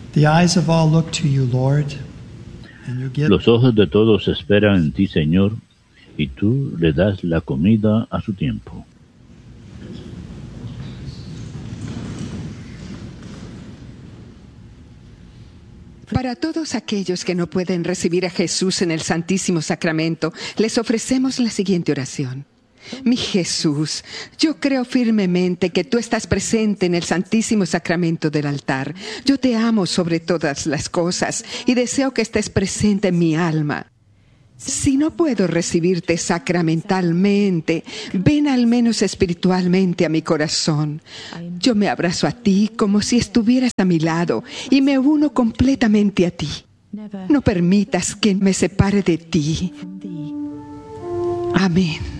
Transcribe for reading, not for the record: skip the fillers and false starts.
The eyes of all look to you, Lord, and you give. Los ojos de todos esperan en ti, Señor, y tú le das la comida a su tiempo. Para todos aquellos que no pueden recibir a Jesús en el Santísimo Sacramento, les ofrecemos la siguiente oración. Mi Jesús, yo creo firmemente que tú estás presente en el Santísimo Sacramento del altar. Yo te amo sobre todas las cosas y deseo que estés presente en mi alma. Si no puedo recibirte sacramentalmente, ven al menos espiritualmente a mi corazón. Yo me abrazo a ti como si estuvieras a mi lado y me uno completamente a ti. No permitas que me separe de ti. Amén.